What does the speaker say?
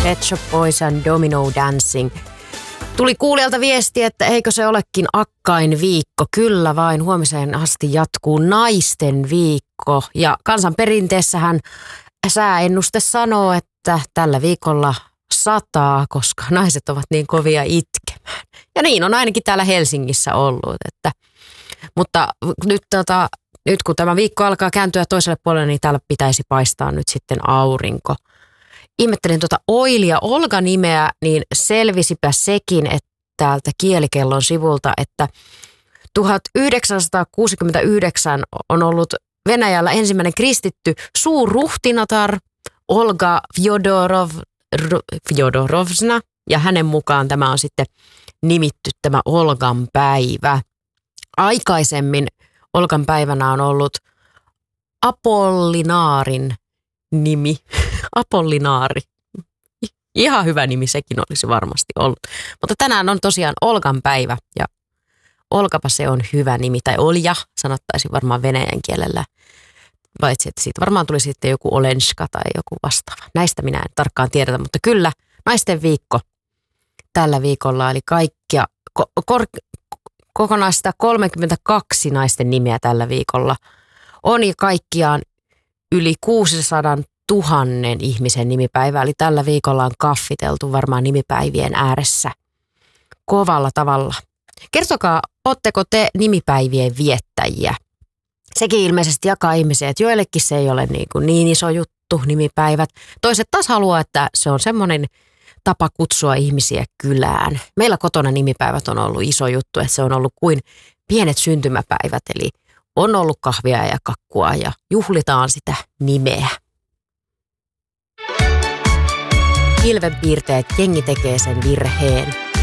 Pet Shop Boys and Domino Dancing. Tuli kuulijalta viesti, että eikö se olekin akkain viikko. Kyllä vain, huomiseen asti jatkuu naisten viikko. Ja kansanperinteessähän sääennuste sanoo, että tällä viikolla sataa, koska naiset ovat niin kovia itkemään. Ja niin on ainakin täällä Helsingissä ollut. Mutta nyt kun tämä viikko alkaa kääntyä toiselle puolelle, niin täällä pitäisi paistaa nyt sitten aurinko. Ihmettelin Oili ja Olga-nimeä, niin selvisipä sekin, että täältä Kielikellon sivulta, että 1969 on ollut Venäjällä ensimmäinen kristitty suurruhtinatar Olga Fjodorovna, ja hänen mukaan tämä on sitten nimitty tämä Olgan päivä. Aikaisemmin Olgan päivänä on ollut Apollinaarin nimi. Apollinaari. Ihan hyvä nimi sekin olisi varmasti ollut. Mutta tänään on tosiaan Olgan päivä ja Olkapa se on hyvä nimi. Tai Olja sanottaisiin varmaan venäjän kielellä. Paitsi että siitä varmaan tuli sitten joku Olenska tai joku vastaava. Näistä minä en tarkkaan tiedetä, mutta kyllä naisten viikko tällä viikolla. Eli kaikkia kokonaista 32 naisten nimeä tällä viikolla on ja kaikkiaan yli 600 000 ihmisen nimipäivä. Eli tällä viikolla on kaffiteltu varmaan nimipäivien ääressä kovalla tavalla. Kertokaa, ootteko te nimipäivien viettäjiä? Sekin ilmeisesti jakaa ihmisiä, että joillekin se ei ole niin iso juttu, nimipäivät. Toiset taas haluaa, että se on semmoinen tapa kutsua ihmisiä kylään. Meillä kotona nimipäivät on ollut iso juttu, että se on ollut kuin pienet syntymäpäivät. Eli on ollut kahvia ja kakkua ja juhlitaan sitä nimeä. Pilvenpiirteet, jengi tekee sen virheen.